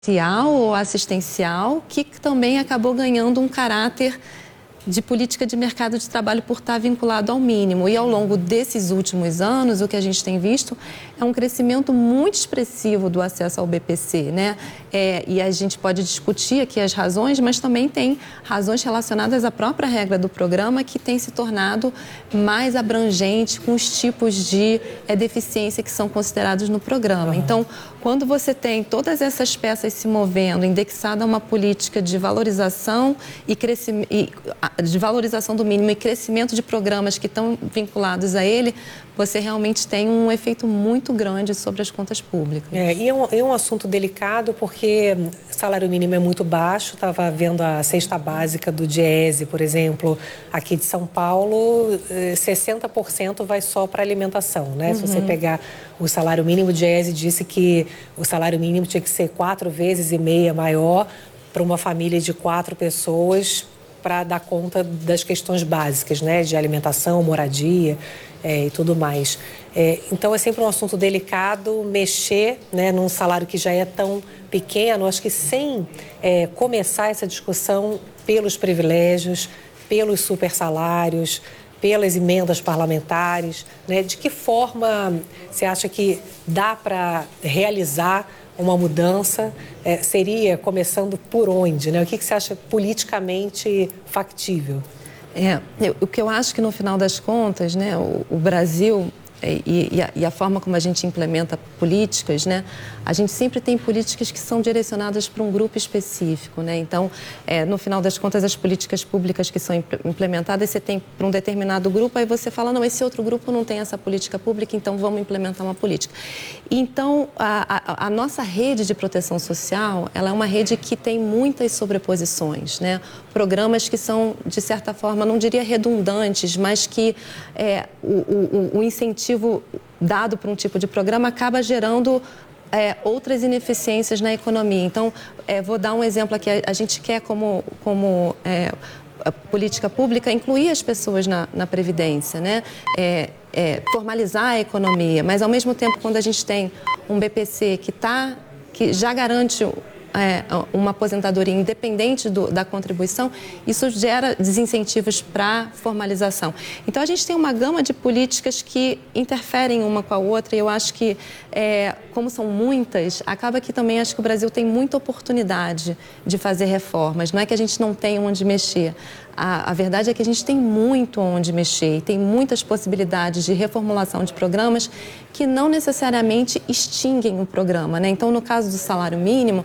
social ou assistencial, que também acabou ganhando um caráter de política de mercado de trabalho por estar vinculado ao mínimo. E ao longo desses últimos anos, o que a gente tem visto é um crescimento muito expressivo do acesso ao BPC, né? E a gente pode discutir aqui as razões, mas também tem razões relacionadas à própria regra do programa, que tem se tornado mais abrangente com os tipos de deficiência que são considerados no programa. Então, quando você tem todas essas peças se movendo, indexada a uma política de valorização e crescimento, de valorização do mínimo e crescimento de programas que estão vinculados a ele, você realmente tem um efeito muito grande sobre as contas públicas. E é um assunto delicado porque o salário mínimo é muito baixo. Estava vendo a cesta básica do Diese, por exemplo, aqui de São Paulo, 60% vai só para alimentação, né? Se você pegar o salário mínimo, o Diese disse que o salário mínimo tinha que ser 4,5 vezes maior para uma família de 4 pessoas, para dar conta das questões básicas, né, de alimentação, moradia e tudo mais. Então, é sempre um assunto delicado mexer, né, num salário que já é tão pequeno. Acho que sem começar essa discussão pelos privilégios, pelos supersalários, pelas emendas parlamentares, né, de que forma você acha que dá para realizar uma mudança, seria começando por onde, né? O que você acha politicamente factível? O que eu acho que no final das contas, né, o Brasil e a forma como a gente implementa políticas, né, a gente sempre tem políticas que são direcionadas para um grupo específico, né? Então, no final das contas, as políticas públicas que são implementadas, você tem para um determinado grupo, aí você fala, não, esse outro grupo não tem essa política pública, então vamos implementar uma política. Então, a nossa rede de proteção social, ela é uma rede que tem muitas sobreposições, né? Programas que são, de certa forma, não diria redundantes, mas que o incentivo dado para um tipo de programa acaba gerando outras ineficiências na economia. Então, vou dar um exemplo aqui. A gente quer, como a política pública, incluir as pessoas na Previdência, né? Formalizar a economia, mas, ao mesmo tempo, quando a gente tem um BPC que já garante uma aposentadoria independente da contribuição, isso gera desincentivos para formalização. Então, a gente tem uma gama de políticas que interferem uma com a outra e eu acho que, como são muitas, acaba que também acho que o Brasil tem muita oportunidade de fazer reformas. Não é que a gente não tem onde mexer. A verdade é que a gente tem muito onde mexer e tem muitas possibilidades de reformulação de programas que não necessariamente extinguem o programa, né? Então, no caso do salário mínimo,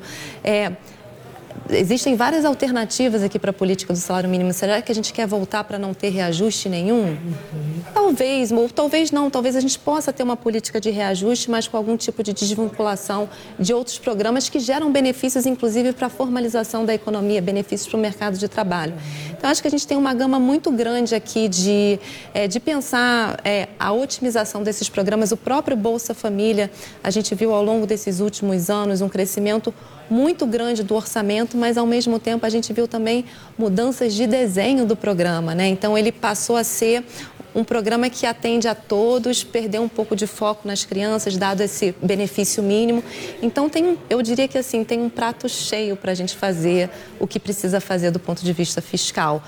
existem várias alternativas aqui para a política do salário mínimo. Será que a gente quer voltar para não ter reajuste nenhum? Talvez, ou talvez não. Talvez a gente possa ter uma política de reajuste, mas com algum tipo de desvinculação de outros programas que geram benefícios, inclusive, para a formalização da economia, benefícios para o mercado de trabalho. Então, acho que a gente tem uma gama muito grande aqui de pensar a otimização desses programas. O próprio Bolsa Família, a gente viu ao longo desses últimos anos um crescimento muito grande do orçamento, mas, ao mesmo tempo, a gente viu também mudanças de desenho do programa, né? Então, ele passou a ser um programa que atende a todos, perdeu um pouco de foco nas crianças, dado esse benefício mínimo. Então, eu diria que assim, tem um prato cheio para a gente fazer o que precisa fazer do ponto de vista fiscal.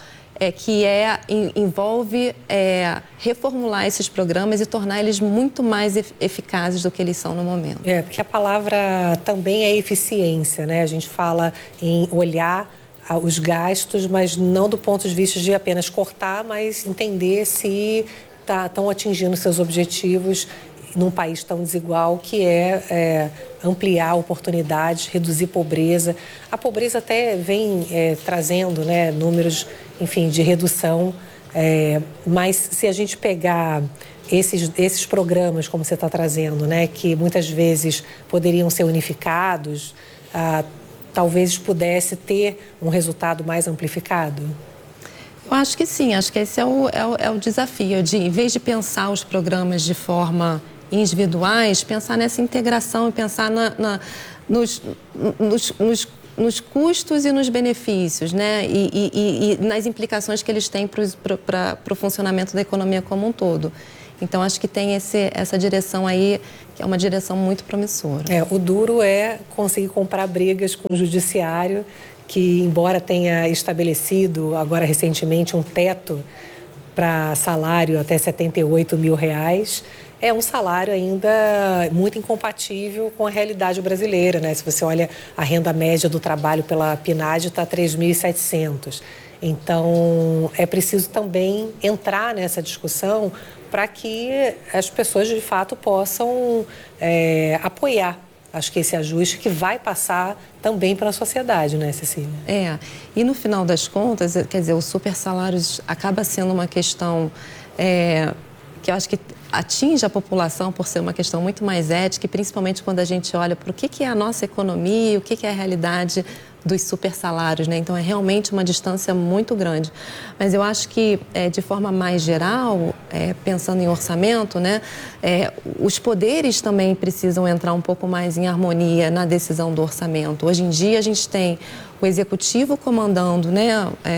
Envolve reformular esses programas e tornar eles muito mais eficazes do que eles são no momento. Porque a palavra também é eficiência, né? A gente fala em olhar os gastos, mas não do ponto de vista de apenas cortar, mas entender se estão atingindo seus objetivos num país tão desigual, que ampliar oportunidades, reduzir pobreza. A pobreza até vem trazendo, né, números, enfim, de redução, mas se a gente pegar esses programas, como você está trazendo, né, que muitas vezes poderiam ser unificados, talvez pudesse ter um resultado mais amplificado? Eu acho que sim, acho que esse é o desafio, em vez de pensar os programas de forma individuais, pensar nessa integração e pensar nos custos e nos benefícios, né? E nas implicações que eles têm para o funcionamento da economia como um todo. Então, acho que tem essa direção aí, que é uma direção muito promissora. O duro é conseguir comprar brigas com o judiciário, que, embora tenha estabelecido agora recentemente um teto para salário até R$78 mil, é um salário ainda muito incompatível com a realidade brasileira, né? Se você olha a renda média do trabalho pela PNAD, está 3.700. Então, é preciso também entrar nessa discussão para que as pessoas, de fato, possam apoiar, acho que esse ajuste que vai passar também para a sociedade, né, Cecília? E no final das contas, quer dizer, o super salários acaba sendo uma questão que eu acho que atinge a população por ser uma questão muito mais ética, e principalmente quando a gente olha para o que é a nossa economia, o que é a realidade dos super salários, né? Então, é realmente uma distância muito grande. Mas eu acho que, de forma mais geral, pensando em orçamento, né, os poderes também precisam entrar um pouco mais em harmonia na decisão do orçamento. Hoje em dia, a gente tem o executivo comandando, né,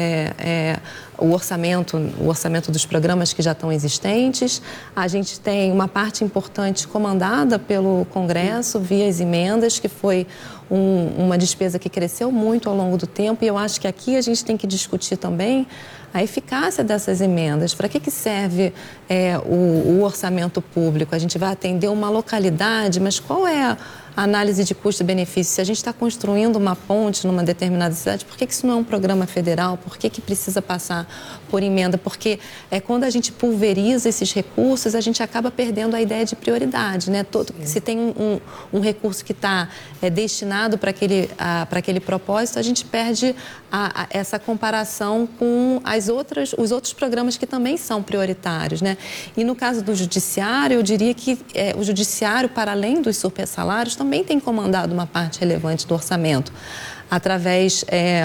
o orçamento dos programas que já estão existentes. A gente tem uma parte importante comandada pelo Congresso via as emendas, que foi uma despesa que cresceu muito ao longo do tempo, e eu acho que aqui a gente tem que discutir também a eficácia dessas emendas. Para que serve o orçamento público? A gente vai atender uma localidade, mas qual é a análise de custo-benefício? Se a gente está construindo uma ponte numa determinada cidade, por que isso não é um programa federal? Por que precisa passar por emenda? Porque quando a gente pulveriza esses recursos, a gente acaba perdendo a ideia de prioridade, né? Se tem um recurso que está destinado para aquele propósito, a gente perde essa comparação com os outros programas que também são prioritários, né? E no caso do judiciário, eu diria que o judiciário, para além dos supersalários, também tem comandado uma parte relevante do orçamento, através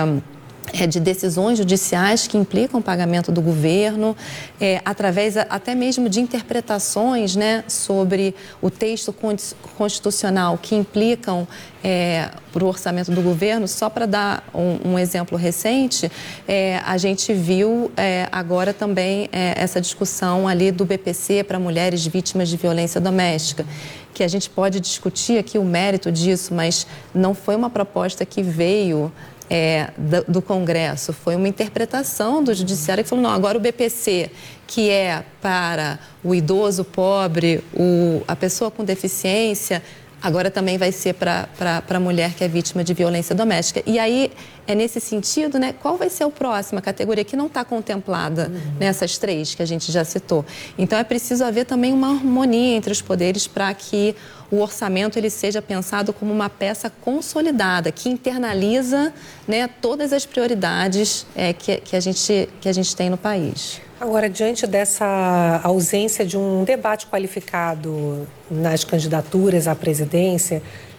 de decisões judiciais que implicam o pagamento do governo, através até mesmo de interpretações, né, sobre o texto constitucional que implicam para o orçamento do governo. Só para dar um exemplo recente, a gente viu agora também essa discussão ali do BPC para mulheres vítimas de violência doméstica, que a gente pode discutir aqui o mérito disso, mas não foi uma proposta que veio do Congresso, foi uma interpretação do judiciário que falou, não, agora o BPC, que é para o idoso pobre, a pessoa com deficiência, agora também vai ser para a mulher que é vítima de violência doméstica. E aí, nesse sentido, né, qual vai ser a próxima categoria que não está contemplada nessas três que a gente já citou? Então, é preciso haver também uma harmonia entre os poderes para que o orçamento ele seja pensado como uma peça consolidada, que internaliza, né, todas as prioridades que a gente tem no país. Agora, diante dessa ausência de um debate qualificado nas candidaturas à presidência,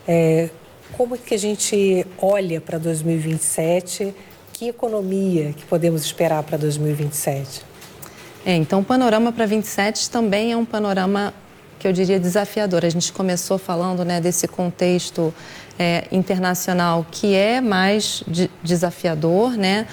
como que a gente olha para 2027? Que economia que podemos esperar para 2027? Então, o panorama para 2027 também é um panorama que eu diria desafiador. A gente começou falando, né, desse contexto internacional que é mais desafiador, né?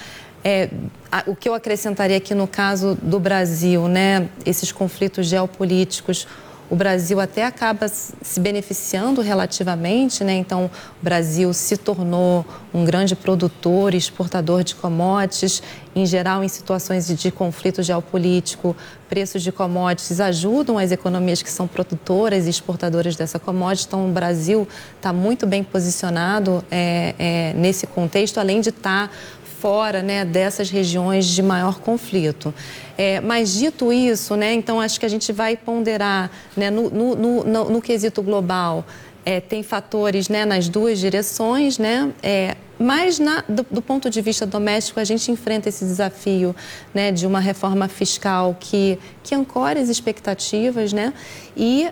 O que eu acrescentaria aqui no caso do Brasil, né, esses conflitos geopolíticos, o Brasil até acaba se beneficiando relativamente, né? Então, o Brasil se tornou um grande produtor e exportador de commodities. Em geral, em situações de conflito geopolítico, preços de commodities ajudam as economias que são produtoras e exportadoras dessa commodity. Então, o Brasil está muito bem posicionado nesse contexto, além de estar fora, né, dessas regiões de maior conflito. Mas dito isso, né, então acho que a gente vai ponderar, né, no quesito global, tem fatores, né, nas duas direções, né, mas do ponto de vista doméstico a gente enfrenta esse desafio, né, de uma reforma fiscal que ancore as expectativas, né, e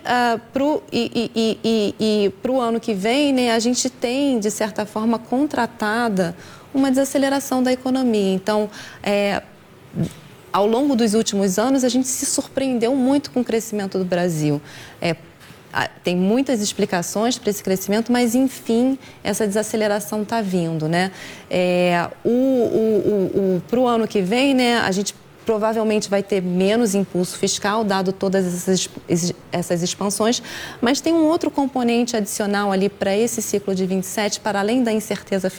para o ano que vem, né, a gente tem, de certa forma, contratada uma desaceleração da economia. Então, ao longo dos últimos anos, a gente se surpreendeu muito com o crescimento do Brasil. Tem muitas explicações para esse crescimento, mas, enfim, essa desaceleração está vindo, né? Para o ano que vem, né, a gente provavelmente vai ter menos impulso fiscal, dado todas essas expansões, mas tem um outro componente adicional ali para esse ciclo de 27, para além da incerteza